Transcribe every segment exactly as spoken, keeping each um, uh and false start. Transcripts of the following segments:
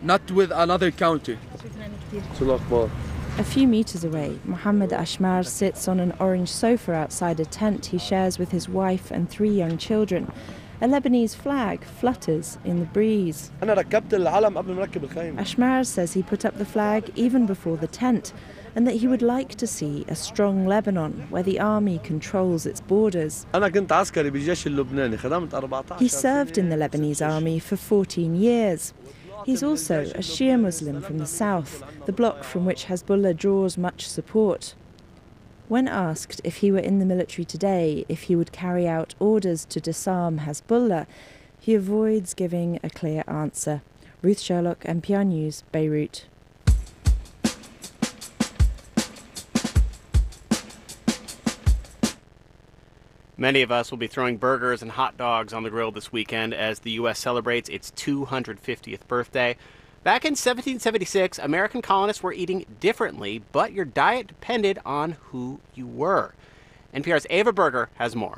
not with another country. A few meters away, Mohammed Ashmar sits on an orange sofa outside a tent he shares with his wife and three young children. A Lebanese flag flutters in the breeze. Ashmar says he put up the flag even before the tent, and that he would like to see a strong Lebanon where the army controls its borders. He served in the Lebanese army for fourteen years. He's also a Shia Muslim from the south, the bloc from which Hezbollah draws much support. When asked if he were in the military today, if he would carry out orders to disarm Hezbollah, he avoids giving a clear answer. Ruth Sherlock, N P R News, Beirut. Many of us will be throwing burgers and hot dogs on the grill this weekend as the U S celebrates its two hundred fiftieth birthday. Back in seventeen seventy-six, American colonists were eating differently, but your diet depended on who you were. N P R's Ava Berger has more.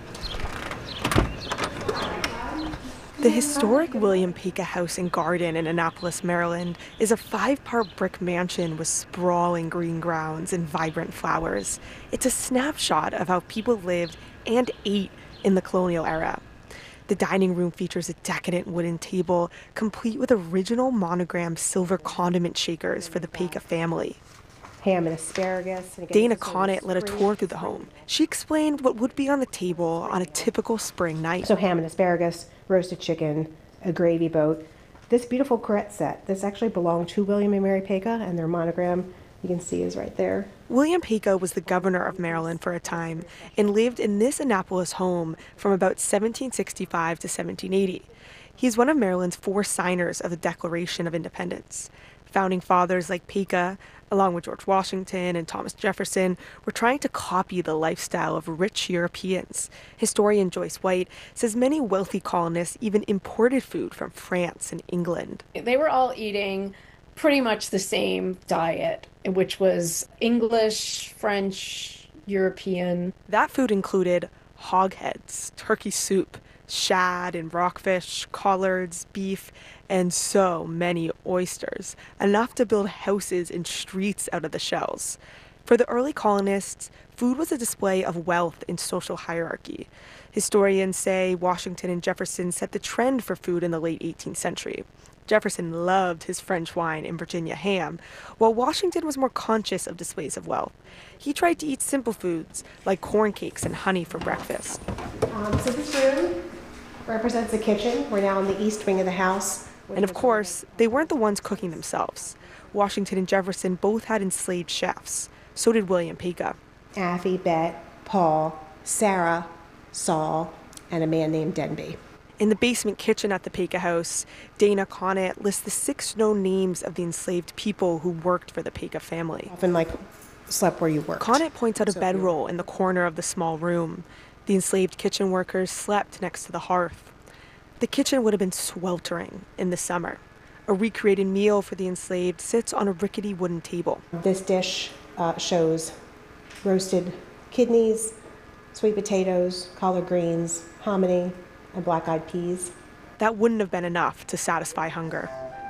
The historic William Peka House and Garden in Annapolis, Maryland, is a five-part brick mansion with sprawling green grounds and vibrant flowers. It's a snapshot of how people lived and ate in the colonial era. The dining room features a decadent wooden table, complete with original monogrammed silver condiment shakers for the Peka family. Ham and asparagus. And Dana Conant led a tour through the home. She explained what would be on the table on a typical spring night. So ham and asparagus, roasted chicken, a gravy boat. This beautiful Corette set, this actually belonged to William and Mary Peka, and their monogram, you can see, is right there. William Peka was the governor of Maryland for a time and lived in this Annapolis home from about seventeen sixty-five to seventeen eighty. He's one of Maryland's four signers of the Declaration of Independence. Founding fathers like Peka, along with George Washington and Thomas Jefferson, were trying to copy the lifestyle of rich Europeans. Historian Joyce White says many wealthy colonists even imported food from France and England. They were all eating pretty much the same diet, which was English, French, European. That food included hog heads, turkey soup, shad and rockfish, collards, beef, and so many oysters, enough to build houses and streets out of the shells. For the early colonists, food was a display of wealth and social hierarchy. Historians say Washington and Jefferson set the trend for food in the late eighteenth century. Jefferson loved his French wine and Virginia ham, while Washington was more conscious of displays of wealth. He tried to eat simple foods like corn cakes and honey for breakfast. Um, so this room represents the kitchen. We're now in the east wing of the house. And of course, they weren't the ones cooking themselves. Washington and Jefferson both had enslaved chefs. So did William Peka. Affie, Bet, Paul, Sarah, Saul, and a man named Denby. In the basement kitchen at the Peka House, Dana Conant lists the six known names of the enslaved people who worked for the Peka family. Often, like, slept where you worked. Conant points out a bedroll in the corner of the small room. The enslaved kitchen workers slept next to the hearth. The kitchen would have been sweltering in the summer. A recreated meal for the enslaved sits on a rickety wooden table. This dish uh, shows roasted kidneys, sweet potatoes, collard greens, hominy, and black-eyed peas. That wouldn't have been enough to satisfy hunger.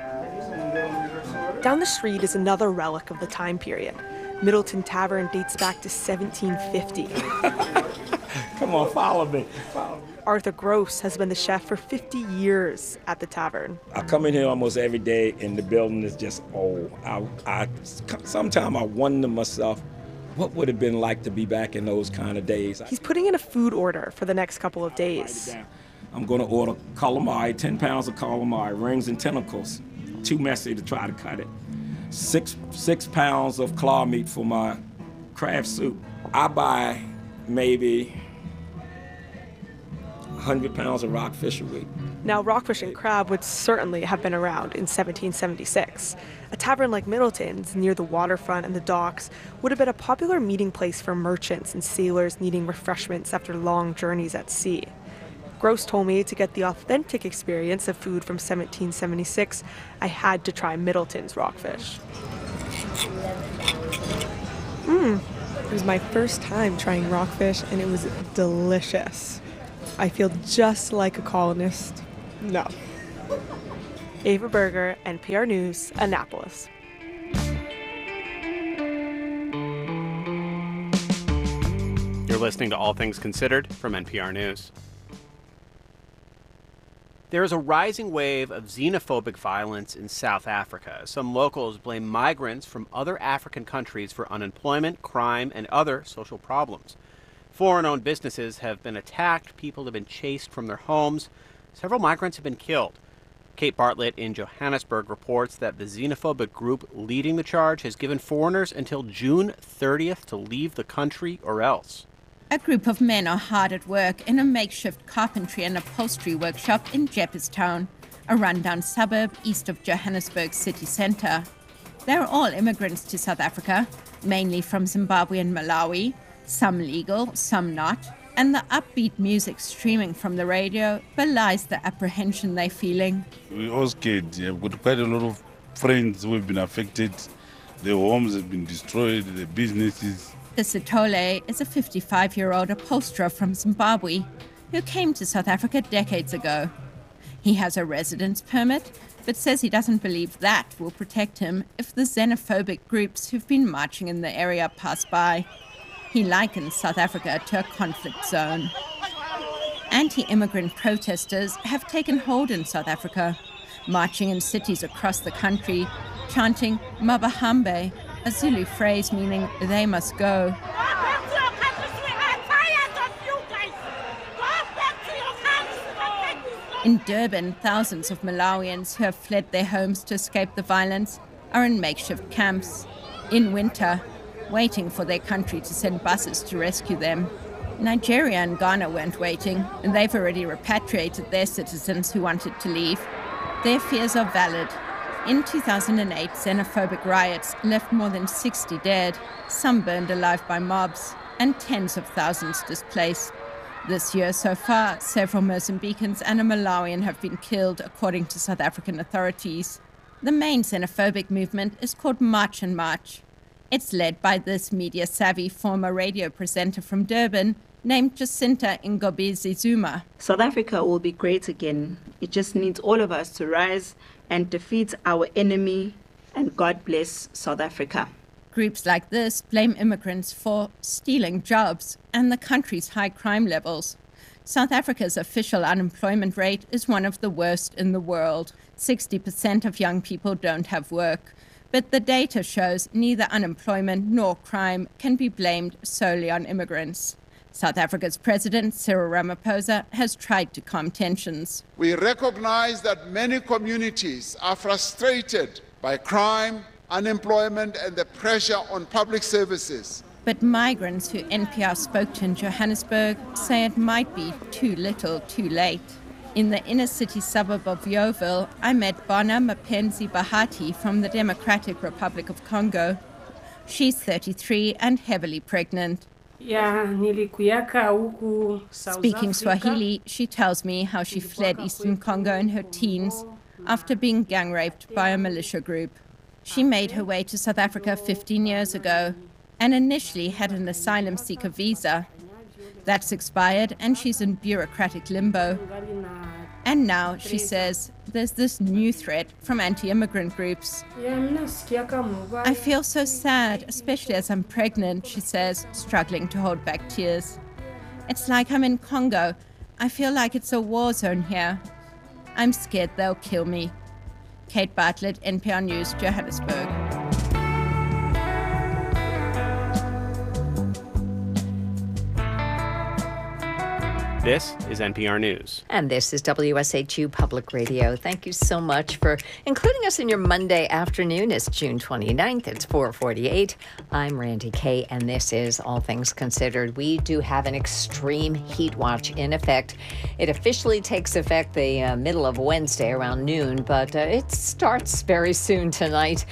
Down the street is another relic of the time period. Middleton Tavern dates back to seventeen fifty. Come on, follow me. Follow me. Arthur Gross has been the chef for fifty years at the tavern. I come in here almost every day, and the building is just old. I, I, sometimes I wonder myself, what would it have been like to be back in those kind of days? He's putting in a food order for the next couple of days. I'm going to order calamari, ten pounds of calamari, rings and tentacles. Too messy to try to cut it. Six, six pounds of claw meat for my crab soup. I buy maybe one hundred pounds of rockfish a week. Now, rockfish and crab would certainly have been around in seventeen seventy-six. A tavern like Middleton's, near the waterfront and the docks, would have been a popular meeting place for merchants and sailors needing refreshments after long journeys at sea. Gross told me to get the authentic experience of food from seventeen seventy-six, I had to try Middleton's rockfish. Mmm, it was my first time trying rockfish, and it was delicious. I feel just like a colonist. No. Ava Berger, N P R News, Annapolis. You're listening to All Things Considered from N P R News. There is a rising wave of xenophobic violence in South Africa. Some locals blame migrants from other African countries for unemployment, crime, and other social problems. Foreign-owned businesses have been attacked. People have been chased from their homes. Several migrants have been killed. Kate Bartlett in Johannesburg reports that the xenophobic group leading the charge has given foreigners until June thirtieth to leave the country or else. A group of men are hard at work in a makeshift carpentry and upholstery workshop in Jeppestown, a rundown suburb east of Johannesburg's city centre. They're all immigrants to South Africa, mainly from Zimbabwe and Malawi, some legal, some not, and the upbeat music streaming from the radio belies the apprehension they're feeling. We're all scared. Yeah, we've got quite a lot of friends who have been affected. Their homes have been destroyed, their businesses. Sitole is a fifty-five-year-old upholsterer from Zimbabwe who came to South Africa decades ago. He has a residence permit, but says he doesn't believe that will protect him if the xenophobic groups who've been marching in the area pass by. He likens South Africa to a conflict zone. Anti-immigrant protesters have taken hold in South Africa, marching in cities across the country, chanting Mabahambe, a Zulu phrase meaning they must go. In Durban, thousands of Malawians who have fled their homes to escape the violence are in makeshift camps, in winter, waiting for their country to send buses to rescue them. Nigeria and Ghana weren't waiting, and they've already repatriated their citizens who wanted to leave. Their fears are valid. In two thousand eight, xenophobic riots left more than sixty dead, some burned alive by mobs, and tens of thousands displaced. This year so far, several Mozambicans and a Malawian have been killed, according to South African authorities. The main xenophobic movement is called March and March. It's led by this media-savvy former radio presenter from Durban named Jacinta Ngobisi Zuma. South Africa will be great again. It just needs all of us to rise and defeat our enemy, and God bless South Africa. Groups like this blame immigrants for stealing jobs and the country's high crime levels. South Africa's official unemployment rate is one of the worst in the world. sixty percent of young people don't have work. But the data shows neither unemployment nor crime can be blamed solely on immigrants. South Africa's President, Cyril Ramaphosa, has tried to calm tensions. We recognize that many communities are frustrated by crime, unemployment, and the pressure on public services. But migrants who N P R spoke to in Johannesburg say it might be too little, too late. In the inner city suburb of Yeoville, I met Bona Mapenzi Bahati from the Democratic Republic of Congo. She's thirty-three and heavily pregnant. Speaking Swahili, she tells me how she fled Eastern Congo in her teens after being gang raped by a militia group. She made her way to South Africa fifteen years ago and initially had an asylum seeker visa. That's expired and she's in bureaucratic limbo. And now, she says, there's this new threat from anti-immigrant groups. I feel so sad, especially as I'm pregnant, she says, struggling to hold back tears. It's like I'm in Congo. I feel like it's a war zone here. I'm scared they'll kill me. Kate Bartlett, N P R News, Johannesburg. This is N P R News. And this is W S H U Public Radio. Thank you so much for including us in your Monday afternoon. It's June twenty-ninth. It's four forty-eight. I'm Randy Kay, and this is All Things Considered. We do have an extreme heat watch in effect. It officially takes effect the uh, middle of Wednesday around noon, but uh, it starts very soon tonight.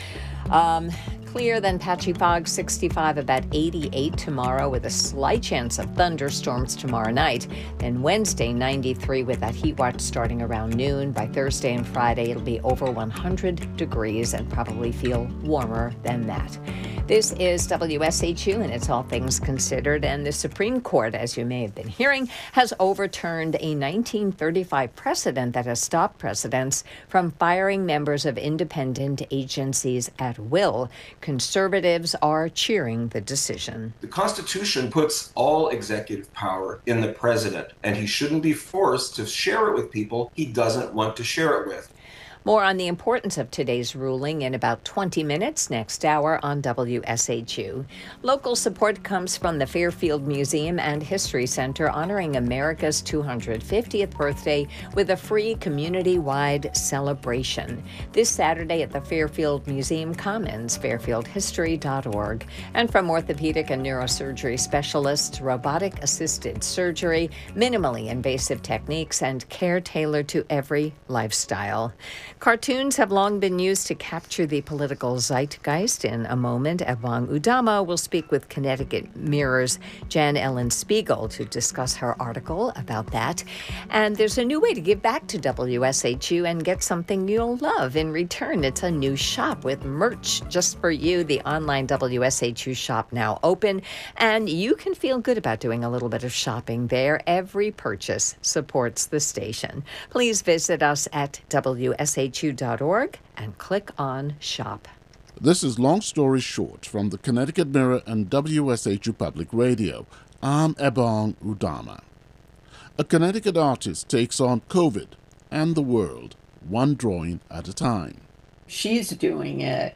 Um, clear, then patchy fog, sixty-five, about eighty-eight tomorrow with a slight chance of thunderstorms tomorrow night. Then Wednesday, ninety-three with that heat watch starting around noon. By Thursday and Friday, it'll be over one hundred degrees and probably feel warmer than that. This is W S H U, and it's All Things Considered. And the Supreme Court, as you may have been hearing, has overturned a nineteen thirty-five precedent that has stopped presidents from firing members of independent agencies at will. Conservatives are cheering the decision. The Constitution puts all executive power in the president, and he shouldn't be forced to share it with people he doesn't want to share it with. More on the importance of today's ruling in about twenty minutes next hour on W S H U. Local support comes from the Fairfield Museum and History Center, honoring America's two hundred fiftieth birthday with a free community-wide celebration. This Saturday at the Fairfield Museum Commons, fairfield history dot org. And from orthopedic and neurosurgery specialists, robotic-assisted surgery, minimally invasive techniques, and care tailored to every lifestyle. Cartoons have long been used to capture the political zeitgeist. In a moment, Ebong Udama will speak with Connecticut Mirror's Jan Ellen Spiegel to discuss her article about that. And there's a new way to give back to W S H U and get something you'll love in return. It's a new shop with merch just for you. The online W S H U shop now open, and you can feel good about doing a little bit of shopping there. Every purchase supports the station. Please visit us at W S H U dot org and click on Shop. This is Long Story Short from the Connecticut Mirror and W S H U Public Radio. I'm Ebong Udama. A Connecticut artist takes on COVID and the world, one drawing at a time. She's doing it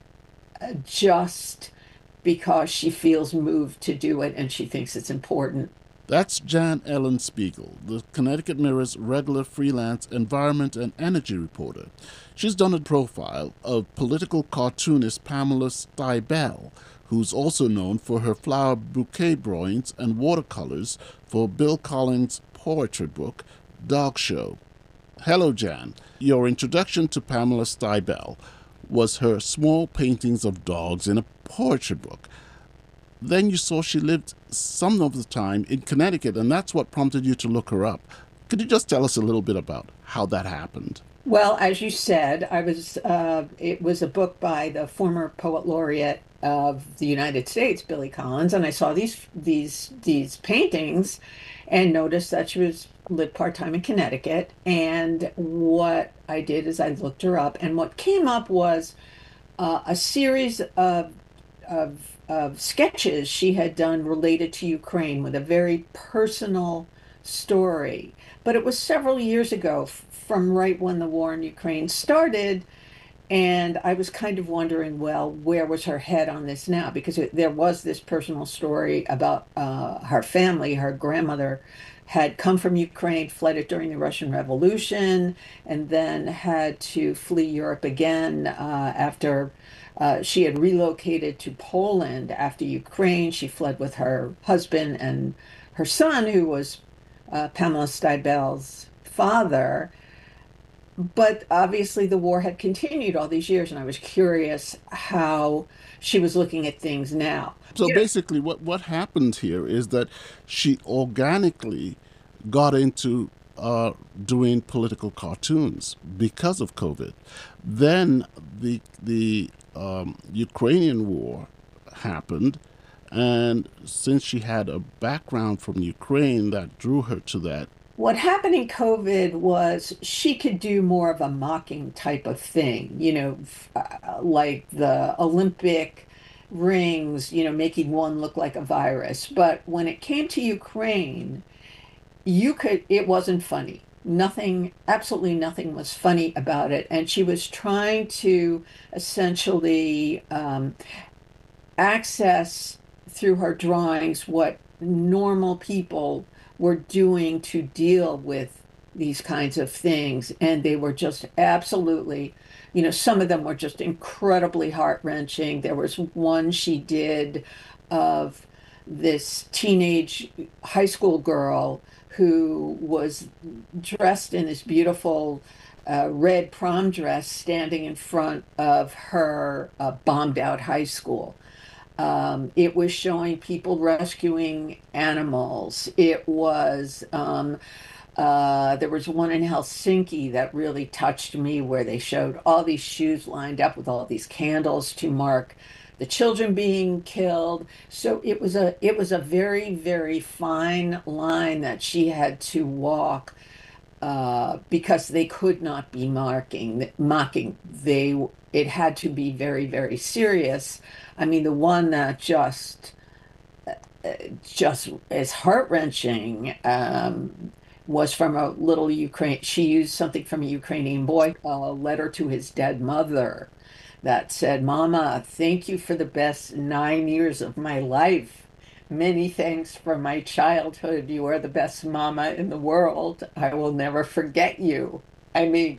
just because she feels moved to do it and she thinks it's important. That's Jan Ellen Spiegel, the Connecticut Mirror's regular freelance environment and energy reporter. She's done a profile of political cartoonist Pamela Stibel, who's also known for her flower bouquet drawings and watercolors for Bill Collins' poetry book, Dog Show. Hello, Jan. Your introduction to Pamela Stibel was her small paintings of dogs in a poetry book. Then you saw she lived some of the time in Connecticut, and that's what prompted you to look her up. Could you just tell us a little bit about how that happened? Well, as you said, I was. Uh, it was a book by the former poet laureate of the United States, Billy Collins, and I saw these these these paintings, and noticed that she was lived part time in Connecticut. And what I did is I looked her up, and what came up was uh, a series of of of sketches she had done related to Ukraine with a very personal story. But it was several years ago, f- from right when the war in Ukraine started, and I was kind of wondering, well, where was her head on this now? Because it, there was this personal story about uh, her family. Her grandmother had come from Ukraine, fled it during the Russian Revolution, and then had to flee Europe again uh, after Uh, she had relocated to Poland after Ukraine. She fled with her husband and her son, who was uh, Pamela Stibel's father. But obviously the war had continued all these years, and I was curious how she was looking at things now. So basically what, what happened here is that she organically got into uh, doing political cartoons because of COVID. Then the the um, Ukrainian war happened, and since she had a background from Ukraine, that drew her to that. What happened in COVID was she could do more of a mocking type of thing, you know, uh, like the Olympic rings, you know, making one look like a virus. But when it came to Ukraine, you could, it wasn't funny. Nothing, absolutely nothing was funny about it. And she was trying to essentially um, access through her drawings what normal people were doing to deal with these kinds of things. And they were just absolutely, you know, some of them were just incredibly heart-wrenching. There was one she did of this teenage high school girl who was dressed in this beautiful a red prom dress standing in front of her uh, bombed out high school. Um, it was showing people rescuing animals. It was, um, uh, there was one in Helsinki that really touched me where they showed all these shoes lined up with all these candles to mark the children being killed. So it was a, it was a very, very fine line that she had to walk uh, because they could not be marking, mocking. They, it had to be very, very serious. I mean, the one that just, uh, just is heart-wrenching um, was from a little Ukraine. She used something from a Ukrainian boy, a letter to his dead mother that said, "Mama, thank you for the best nine years of my life. Many thanks for my childhood. You are the best mama in the world. I will never forget you." I mean,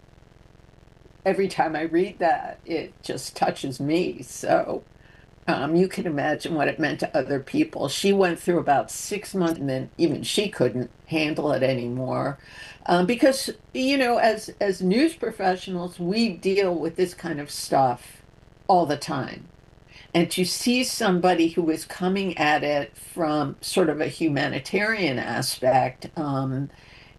every time I read that, it just touches me. So um, you can imagine what it meant to other people. She went through about six months and then even she couldn't handle it anymore. Um, because, you know, as, as news professionals, we deal with this kind of stuff all the time. And to see somebody who is coming at it from sort of a humanitarian aspect um,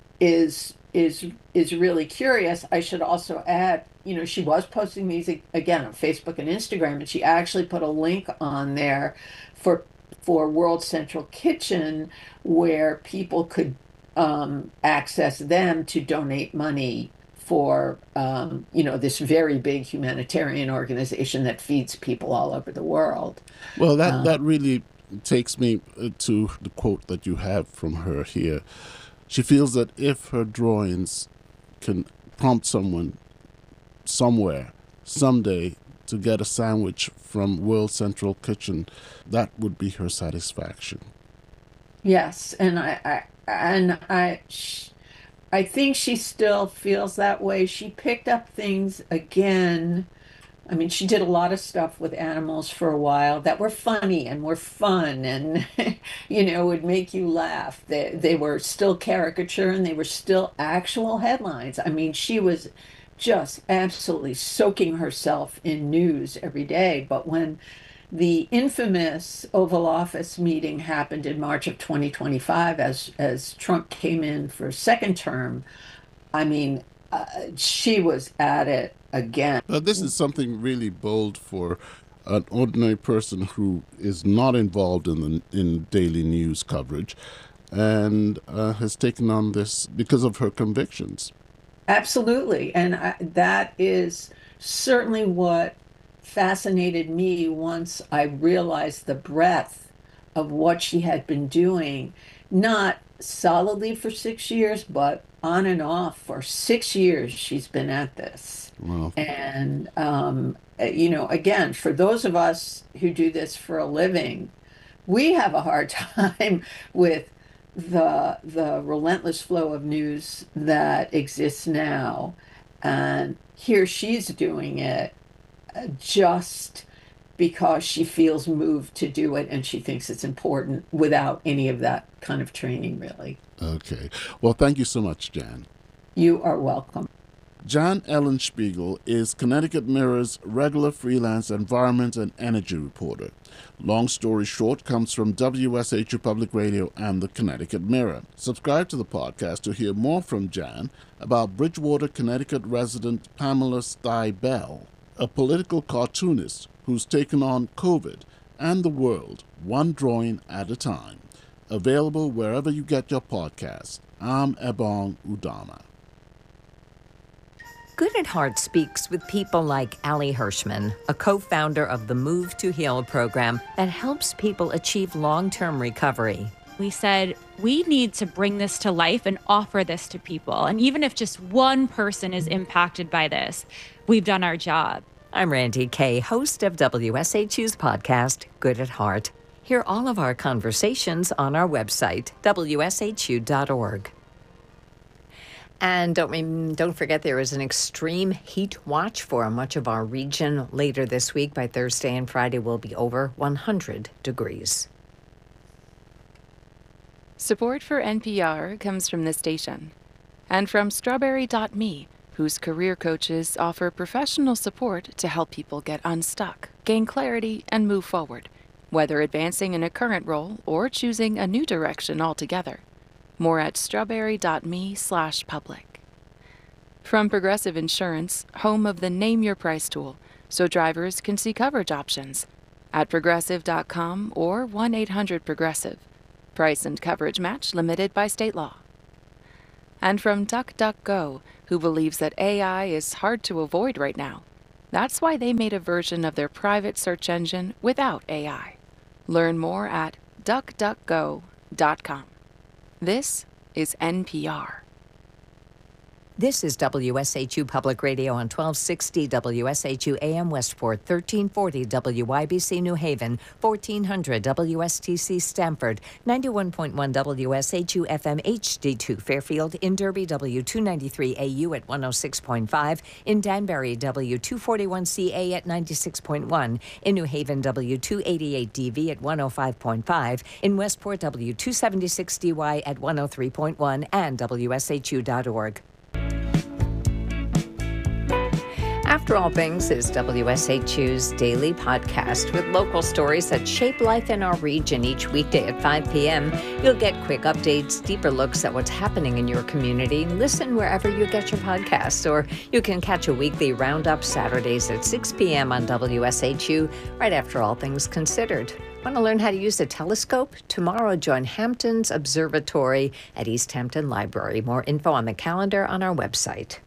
is is is really curious. I should also add, you know, she was posting these again on Facebook and Instagram, and she actually put a link on there for for World Central Kitchen where people could um, access them to donate money for, um, you know, this very big humanitarian organization that feeds people all over the world. Well, that, Um, that really takes me uh, to the quote that you have from her here. She feels that if her drawings can prompt someone somewhere, someday, to get a sandwich from World Central Kitchen, that would be her satisfaction. Yes, and I, I and I, sh- I think she still feels that way. She picked up things again. I mean, she did a lot of stuff with animals for a while that were funny and were fun and, you know, would make you laugh. They, they were still caricature and they were still actual headlines. I mean, she was just absolutely soaking herself in news every day. But when the infamous Oval Office meeting happened in March of twenty twenty-five, as, as Trump came in for a second term, I mean, uh, she was at it again. Uh, this is something really bold for an ordinary person who is not involved in the in daily news coverage and uh, has taken on this because of her convictions. Absolutely. And I, that is certainly what fascinated me once I realized the breadth of what she had been doing, not solidly for six years, but on and off for six years she's been at this. Wow. And, um, you know, again, for those of us who do this for a living, we have a hard time with the the relentless flow of news that exists now. And here she's doing it just because she feels moved to do it and she thinks it's important without any of that kind of training, really. Okay. Well, thank you so much, Jan. You are welcome. Jan Ellen Spiegel is Connecticut Mirror's regular freelance environment and energy reporter. Long Story Short comes from W S H U Public Radio and the Connecticut Mirror. Subscribe to the podcast to hear more from Jan about Bridgewater, Connecticut resident Pamela Stibel, a political cartoonist who's taken on COVID and the world one drawing at a time. Available wherever you get your podcasts. I'm Ebong Udama. Good at Heart speaks with people like Allie Hirschman, a co-founder of the Move to Heal program that helps people achieve long-term recovery. We said, we need to bring this to life and offer this to people. And even if just one person is impacted by this, we've done our job. I'm Randy Kay, host of W S H U's podcast, Good at Heart. Hear all of our conversations on our website, W S H U dot org. And don't, don't forget there is an extreme heat watch for much of our region later this week. By Thursday and Friday will be over one hundred degrees. Support for N P R comes from this station and from Strawberry dot me, whose career coaches offer professional support to help people get unstuck, gain clarity, and move forward, whether advancing in a current role or choosing a new direction altogether. More at strawberry.me slash public. From Progressive Insurance, home of the Name Your Price tool, so drivers can see coverage options at progressive dot com or one eight hundred progressive. Price and coverage match limited by state law. And from DuckDuckGo, who believes that A I is hard to avoid right now. That's why they made a version of their private search engine without A I. Learn more at duck duck go dot com. This is N P R. This is W S H U Public Radio on twelve sixty W S H U A M Westport, thirteen forty W Y B C New Haven, fourteen hundred W S T C Stamford, ninety-one point one W S H U F M H D two Fairfield, in Derby W two ninety-three A U at one oh six point five, in Danbury W two forty-one C A at ninety-six point one, in New Haven W two eighty-eight D V at one oh five point five, in Westport W two seventy-six D Y at one oh three point one, and W S H U dot org. After All Things is W S H U's daily podcast with local stories that shape life in our region each weekday at five p.m. You'll get quick updates, deeper looks at what's happening in your community. Listen wherever you get your podcasts, or you can catch a weekly roundup Saturdays at six p.m. on W S H U, right after All Things Considered. Want to learn how to use a telescope? Tomorrow, join Hampton's Observatory at East Hampton Library. More info on the calendar on our website.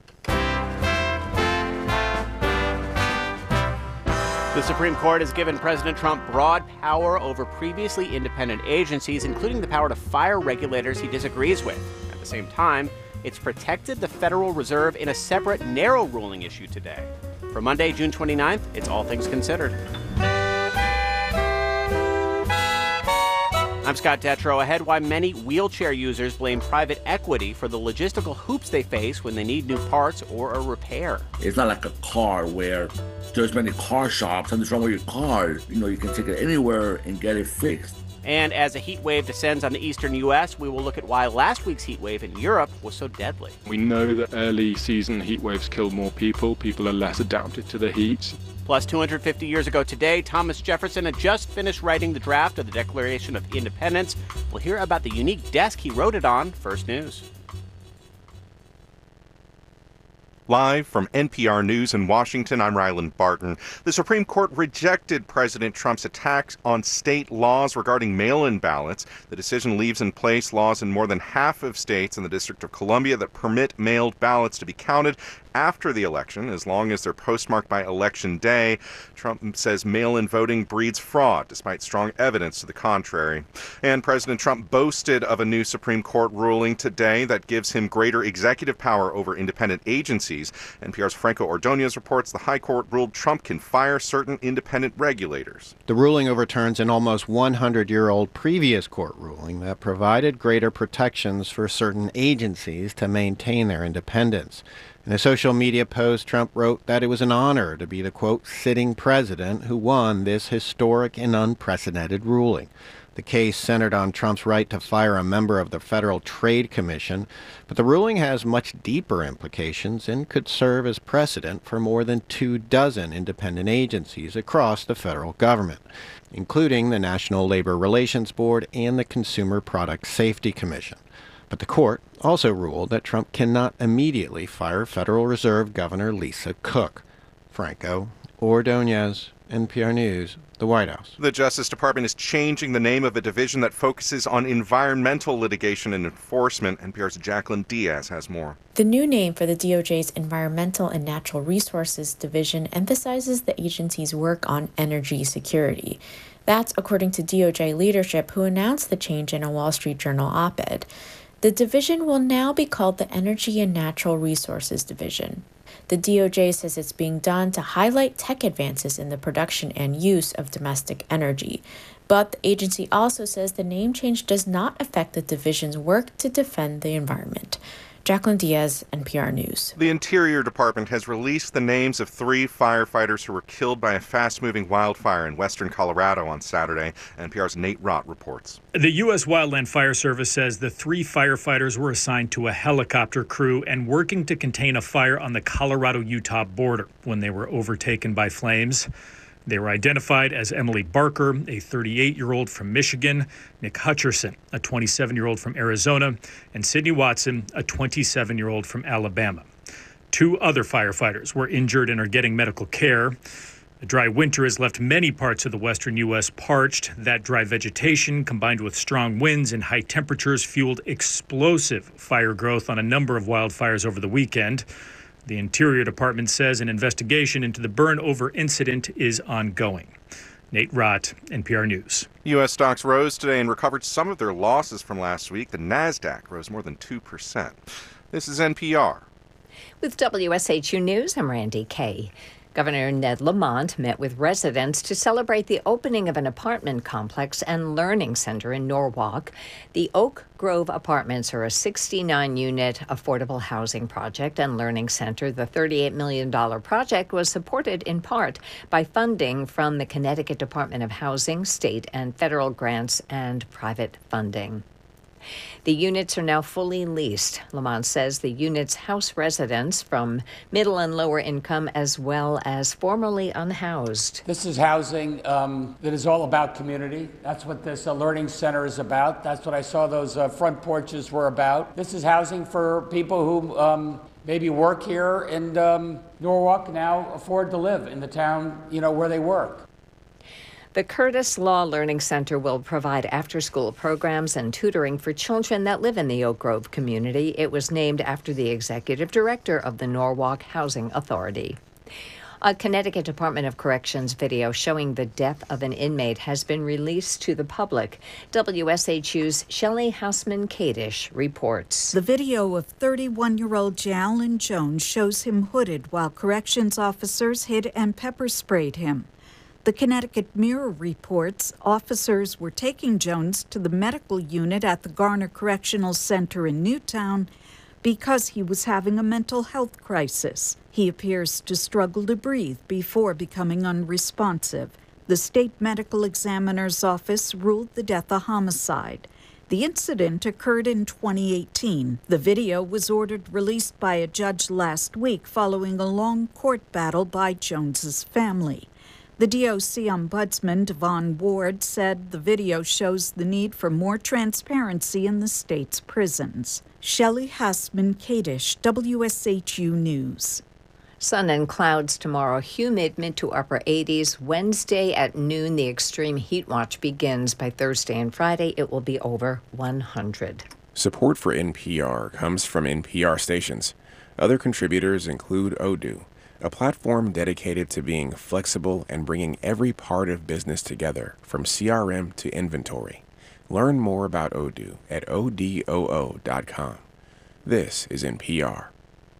The Supreme Court has given President Trump broad power over previously independent agencies, including the power to fire regulators he disagrees with. At the same time, it's protected the Federal Reserve in a separate, narrow ruling issue today. For Monday, June twenty-ninth, it's All Things Considered. I'm Scott Detrow. Ahead, why many wheelchair users blame private equity for the logistical hoops they face when they need new parts or a repair. It's not like a car where there's many car shops. Something's wrong with your car. You know, you can take it anywhere and get it fixed. And as a heat wave descends on the eastern U S, we will look at why last week's heat wave in Europe was so deadly. We know that early season heat waves kill more people. People are less adapted to the heat. Plus, two hundred fifty years ago today, Thomas Jefferson had just finished writing the draft of the Declaration of Independence. We'll hear about the unique desk he wrote it on. First News. Live from N P R News in Washington, I'm Ryland Barton. The Supreme Court rejected President Trump's attacks on state laws regarding mail-in ballots. The decision leaves in place laws in more than half of states in the District of Columbia that permit mailed ballots to be counted after the election, as long as they're postmarked by Election Day. Trump says mail-in voting breeds fraud, despite strong evidence to the contrary. And President Trump boasted of a new Supreme Court ruling today that gives him greater executive power over independent agencies. N P R's Franco Ordonez reports the High Court ruled Trump can fire certain independent regulators. The ruling overturns an almost one hundred year old previous court ruling that provided greater protections for certain agencies to maintain their independence. In a social media post, Trump wrote that it was an honor to be the, quote, sitting president who won this historic and unprecedented ruling. The case centered on Trump's right to fire a member of the Federal Trade Commission, but the ruling has much deeper implications and could serve as precedent for more than two dozen independent agencies across the federal government, including the National Labor Relations Board and the Consumer Product Safety Commission. But the court also ruled that Trump cannot immediately fire Federal Reserve Governor Lisa Cook. Franco Ordonez, N P R News, the White House. The Justice Department is changing the name of a division that focuses on environmental litigation and enforcement. N P R's Jacqueline Diaz has more. The new name for the D O J's Environmental and Natural Resources Division emphasizes the agency's work on energy security. That's according to D O J leadership, who announced the change in a Wall Street Journal op-ed. The division will now be called the Energy and Natural Resources Division. The D O J says it's being done to highlight tech advances in the production and use of domestic energy. But the agency also says the name change does not affect the division's work to defend the environment. Jacqueline Diaz, N P R News. The Interior Department has released the names of three firefighters who were killed by a fast-moving wildfire in western Colorado on Saturday. N P R's Nate Rott reports. The U S Wildland Fire Service says the three firefighters were assigned to a helicopter crew and working to contain a fire on the Colorado-Utah border when they were overtaken by flames. They were identified as Emily Barker, a thirty-eight-year-old from Michigan, Nick Hutcherson, a twenty-seven-year-old from Arizona, and Sydney Watson, a twenty-seven-year-old from Alabama. Two other firefighters were injured and are getting medical care. The dry winter has left many parts of the western U S parched. That dry vegetation, combined with strong winds and high temperatures, fueled explosive fire growth on a number of wildfires over the weekend. The Interior Department says an investigation into the burn-over incident is ongoing. Nate Rott, N P R News. U S stocks rose today and recovered some of their losses from last week. The NASDAQ rose more than two percent. This is N P R. With W S H U News, I'm Randy Kay. Governor Ned Lamont met with residents to celebrate the opening of an apartment complex and learning center in Norwalk. The Oak Grove Apartments are a sixty-nine unit affordable housing project and learning center. The thirty-eight million dollars project was supported in part by funding from the Connecticut Department of Housing, state and federal grants, and private funding. The units are now fully leased. Lamont says the units house residents from middle and lower income as well as formerly unhoused. This is housing um, that is all about community. That's what this uh, learning center is about. That's what I saw those uh, front porches were about. This is housing for people who um, maybe work here in um, Norwalk, now afford to live in the town, you know, where they work. The Curtis Law Learning Center will provide after-school programs and tutoring for children that live in the Oak Grove community. It was named after the executive director of the Norwalk Housing Authority. A Connecticut Department of Corrections video showing the death of an inmate has been released to the public. W S H U's Shelley Hausman-Kadish reports. The video of thirty-one-year-old Jalen Jones shows him hooded while corrections officers hit and pepper sprayed him. The Connecticut Mirror reports officers were taking Jones to the medical unit at the Garner Correctional Center in Newtown because he was having a mental health crisis. He appears to struggle to breathe before becoming unresponsive. The state medical examiner's office ruled the death a homicide. The incident occurred in twenty eighteen. The video was ordered released by a judge last week following a long court battle by Jones's family. The D O C Ombudsman, Devon Ward, said the video shows the need for more transparency in the state's prisons. Shelley Hausman-Kadish, W S H U News. Sun and clouds tomorrow, humid mid to upper eighties. Wednesday at noon, the extreme heat watch begins. By Thursday and Friday, it will be over one hundred. Support for N P R comes from N P R stations. Other contributors include Odoo, a platform dedicated to being flexible and bringing every part of business together, from C R M to inventory. Learn more about Odoo at odoo dot com. This is N P R.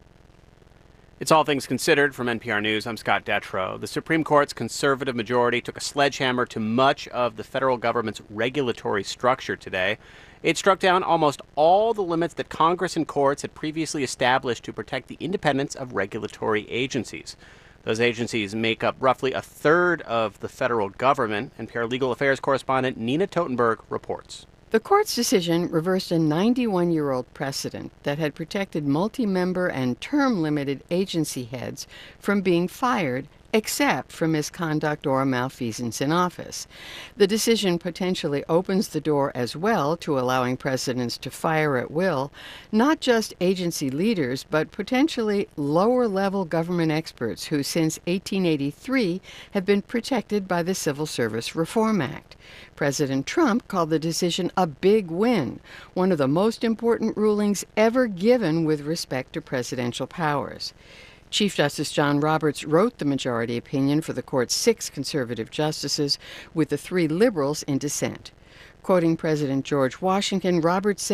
It's All Things Considered from N P R News. I'm Scott Detrow. The Supreme Court's conservative majority took a sledgehammer to much of the federal government's regulatory structure today. It struck down almost all the limits that Congress and courts had previously established to protect the independence of regulatory agencies. Those agencies make up roughly a third of the federal government. N P R Legal Affairs correspondent Nina Totenberg reports. The court's decision reversed a ninety-one-year-old precedent that had protected multi-member and term-limited agency heads from being fired except for misconduct or malfeasance in office. The decision potentially opens the door as well to allowing presidents to fire at will not just agency leaders, but potentially lower-level government experts who since eighteen eighty-three have been protected by the Civil Service Reform Act. President Trump called the decision a big win, one of the most important rulings ever given with respect to presidential powers. Chief Justice John Roberts wrote the majority opinion for the court's six conservative justices, with the three liberals in dissent. Quoting President George Washington, Roberts said,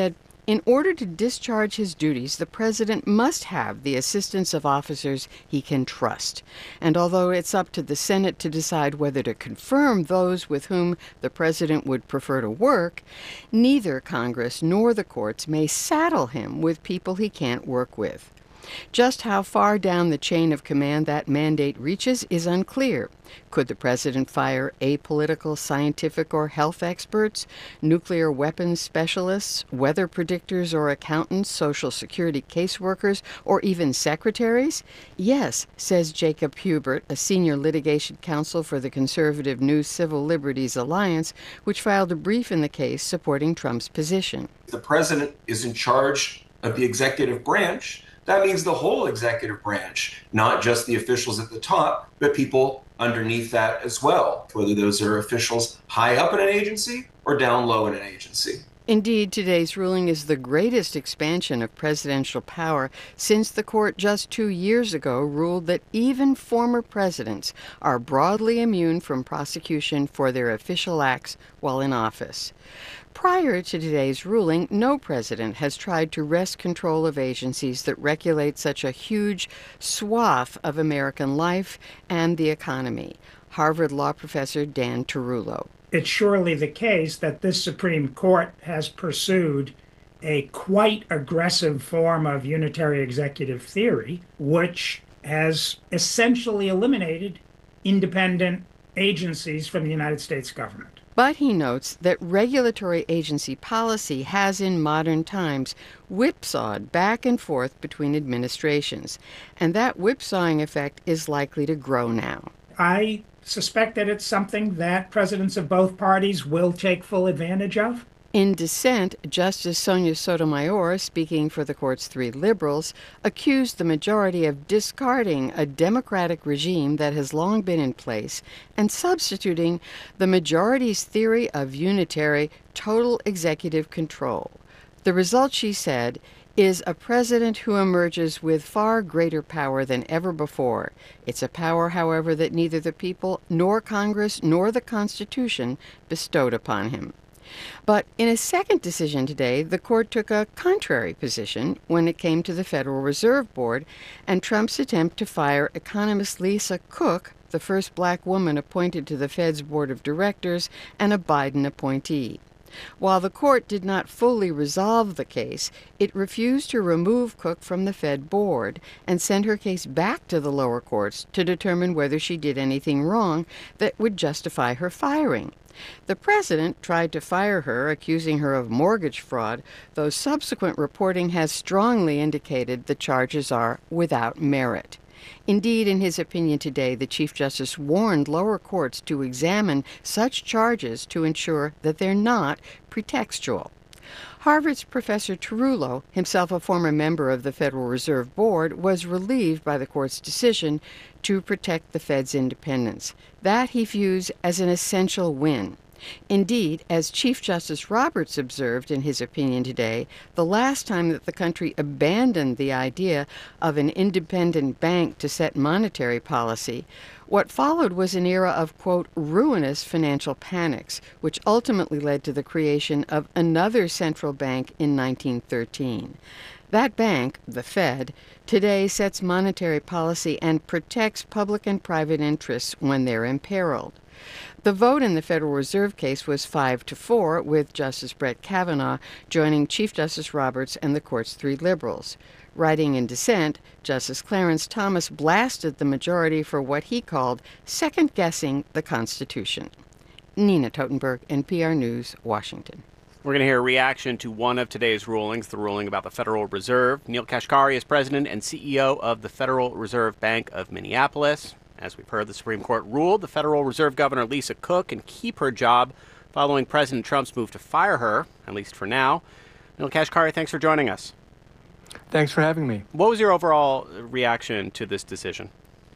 In order to discharge his duties, the president must have the assistance of officers he can trust. And although it's up to the Senate to decide whether to confirm those with whom the president would prefer to work, neither Congress nor the courts may saddle him with people he can't work with. Just how far down the chain of command that mandate reaches is unclear. Could the president fire apolitical scientific or health experts, nuclear weapons specialists, weather predictors or accountants, Social Security caseworkers, or even secretaries? Yes, says Jacob Hubert, a senior litigation counsel for the conservative New Civil Liberties Alliance, which filed a brief in the case supporting Trump's position. The president is in charge of the executive branch. That means the whole executive branch, not just the officials at the top, but people underneath that as well, whether those are officials high up in an agency or down low in an agency. Indeed, today's ruling is the greatest expansion of presidential power since the court just two years ago ruled that even former presidents are broadly immune from prosecution for their official acts while in office. Prior to today's ruling, no president has tried to wrest control of agencies that regulate such a huge swath of American life and the economy. Harvard law professor Dan Tarullo. It's surely the case that this Supreme Court has pursued a quite aggressive form of unitary executive theory, which has essentially eliminated independent agencies from the United States government. But he notes that regulatory agency policy has in modern times whipsawed back and forth between administrations, and that whipsawing effect is likely to grow now. I suspect that it's something that presidents of both parties will take full advantage of. In dissent, Justice Sonia Sotomayor, speaking for the court's three liberals, accused the majority of discarding a democratic regime that has long been in place and substituting the majority's theory of unitary, total executive control. The result, she said, is a president who emerges with far greater power than ever before. It's a power, however, that neither the people nor Congress nor the Constitution bestowed upon him. But in a second decision today, the court took a contrary position when it came to the Federal Reserve Board and Trump's attempt to fire economist Lisa Cook, the first black woman appointed to the Fed's board of directors and a Biden appointee. While the court did not fully resolve the case, it refused to remove Cook from the Fed board and sent her case back to the lower courts to determine whether she did anything wrong that would justify her firing. The president tried to fire her, accusing her of mortgage fraud, though subsequent reporting has strongly indicated the charges are without merit. Indeed, in his opinion today, the Chief Justice warned lower courts to examine such charges to ensure that they're not pretextual. Harvard's Professor Tarullo, himself a former member of the Federal Reserve Board, was relieved by the court's decision to protect the Fed's independence. That he views as an essential win. Indeed, as Chief Justice Roberts observed in his opinion today, the last time that the country abandoned the idea of an independent bank to set monetary policy, what followed was an era of, quote, ruinous financial panics, which ultimately led to the creation of another central bank in nineteen thirteen. That bank, the Fed, today sets monetary policy and protects public and private interests when they're imperiled. The vote in the Federal Reserve case was five to four, with Justice Brett Kavanaugh joining Chief Justice Roberts and the court's three liberals. Writing in dissent, Justice Clarence Thomas blasted the majority for what he called second-guessing the Constitution. Nina Totenberg, N P R News, Washington. We're going to hear a reaction to one of today's rulings, the ruling about the Federal Reserve. Neel Kashkari is president and C E O of the Federal Reserve Bank of Minneapolis. As we've heard, the Supreme Court ruled the Federal Reserve Governor Lisa Cook can keep her job following President Trump's move to fire her, at least for now. Neel Kashkari, thanks for joining us. Thanks for having me. What was your overall reaction to this decision?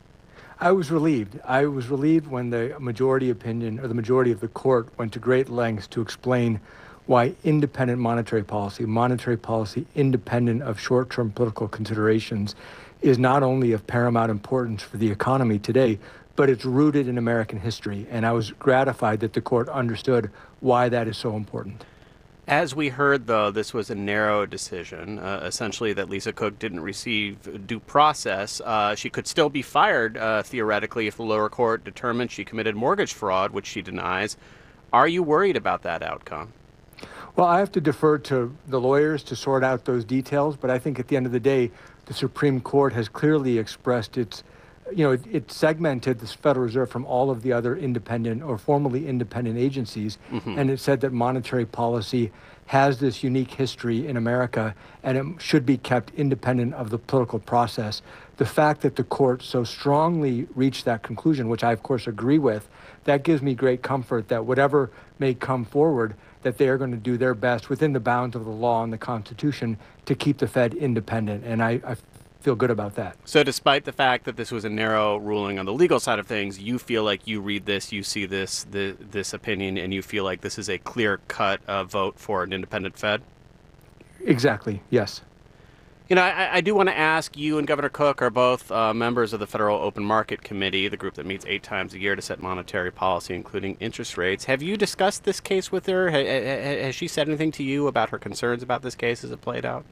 I was relieved. I was relieved when the majority opinion, or the majority of the court, went to great lengths to explain why independent monetary policy, monetary policy independent of short-term political considerations, is not only of paramount importance for the economy today, but it's rooted in American history. And I was gratified that the court understood why that is so important. As we heard, though, this was a narrow decision, uh, essentially that Lisa Cook didn't receive due process. Uh, she could still be fired, uh, theoretically, if the lower court determined she committed mortgage fraud, which she denies. Are you worried about that outcome? Well, I have to defer to the lawyers to sort out those details, but I think at the end of the day, the Supreme Court has clearly expressed its, you know, it, it segmented the Federal Reserve from all of the other independent or formerly independent agencies, mm-hmm. and it said that monetary policy has this unique history in America, and it should be kept independent of the political process. The fact that the court so strongly reached that conclusion, which I, of course, agree with, that gives me great comfort that whatever may come forward, that they are going to do their best within the bounds of the law and the Constitution to keep the Fed independent. And I, I feel good about that. So despite the fact that this was a narrow ruling on the legal side of things, you feel like you read this, you see this, the, this opinion, and you feel like this is a clear-cut uh, vote for an independent Fed? Exactly, yes. You know, I, I do want to ask, you and Governor Cook are both uh, members of the Federal Open Market Committee, the group that meets eight times a year to set monetary policy, including interest rates. Have you discussed this case with her? Ha, ha, has she said anything to you about her concerns about this case as it played out?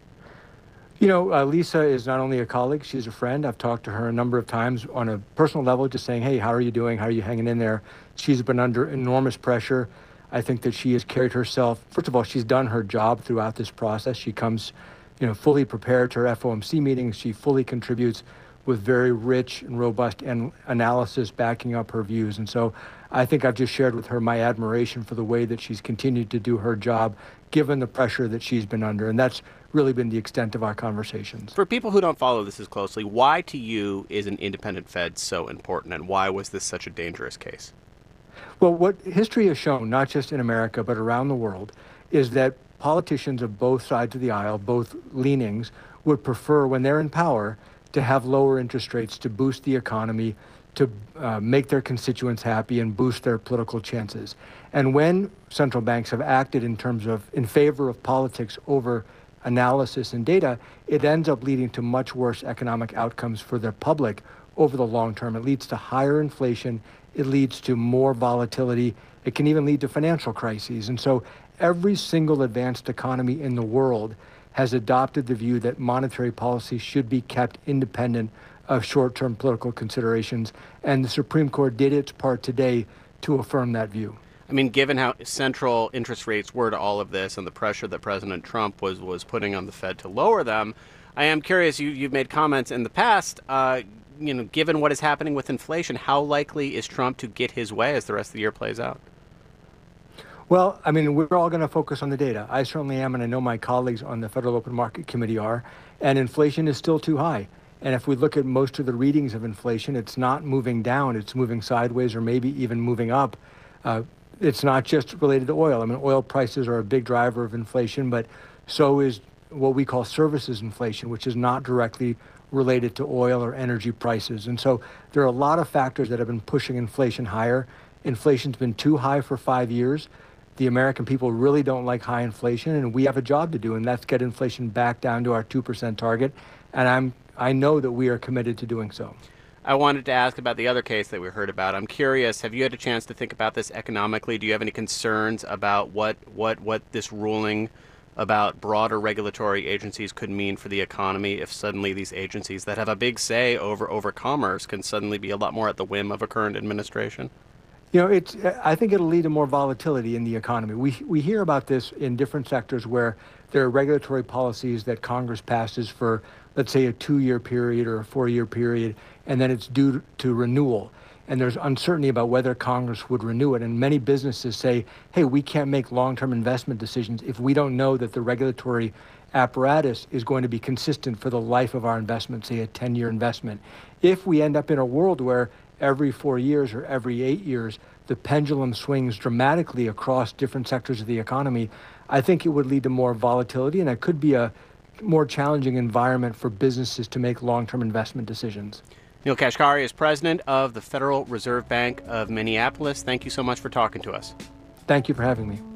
You know, uh, Lisa is not only a colleague, she's a friend. I've talked to her a number of times on a personal level, just saying, hey, how are you doing? How are you hanging in there? She's been under enormous pressure. I think that she has carried herself. First of all, she's done her job throughout this process. She comes, you know, fully prepared to her F O M C meetings. She fully contributes with very rich and robust an- analysis backing up her views. And so I think I've just shared with her my admiration for the way that she's continued to do her job, given the pressure that she's been under. And that's really been the extent of our conversations. For people who don't follow this as closely, why to you is an independent Fed so important, and why was this such a dangerous case? Well, what history has shown, not just in America, but around the world, is that politicians of both sides of the aisle, both leanings, would prefer, when they're in power, to have lower interest rates to boost the economy, to uh, make their constituents happy and boost their political chances. And when central banks have acted in terms of, in favor of politics over analysis and data, it ends up leading to much worse economic outcomes for the public over the long term. It leads to higher inflation. It leads to more volatility. It can even lead to financial crises. And so every single advanced economy in the world has adopted the view that monetary policy should be kept independent of short-term political considerations. And the Supreme Court did its part today to affirm that view. I mean, given how central interest rates were to all of this and the pressure that President Trump was, was putting on the Fed to lower them, I am curious, you, you've made comments in the past, uh, you know, given what is happening with inflation, how likely is Trump to get his way as the rest of the year plays out? Well, I mean, we're all going to focus on the data. I certainly am, and I know my colleagues on the Federal Open Market Committee are, and inflation is still too high. And if we look at most of the readings of inflation, it's not moving down, it's moving sideways or maybe even moving up. Uh, it's not just related to oil. I mean, oil prices are a big driver of inflation, but so is what we call services inflation, which is not directly related to oil or energy prices. And so there are a lot of factors that have been pushing inflation higher. Inflation's been too high for five years. The American people really don't like high inflation, and we have a job to do, and that's get inflation back down to our two percent target. And I'm I know that we are committed to doing so. I wanted to ask about the other case that we heard about. I'm curious, have you had a chance to think about this economically? Do you have any concerns about what, what, what this ruling about broader regulatory agencies could mean for the economy if suddenly these agencies that have a big say over, over commerce can suddenly be a lot more at the whim of a current administration? You know, it's. I think it'll lead to more volatility in the economy. We we hear about this in different sectors where there are regulatory policies that Congress passes for, let's say, a two-year period or a four-year period, and then it's due to renewal. And there's uncertainty about whether Congress would renew it. And many businesses say, hey, we can't make long-term investment decisions if we don't know that the regulatory apparatus is going to be consistent for the life of our investment, say a ten-year investment. If we end up in a world where every four years or every eight years, the pendulum swings dramatically across different sectors of the economy, I think it would lead to more volatility, and it could be a more challenging environment for businesses to make long-term investment decisions. Neel Kashkari is president of the Federal Reserve Bank of Minneapolis. Thank you so much for talking to us. Thank you for having me.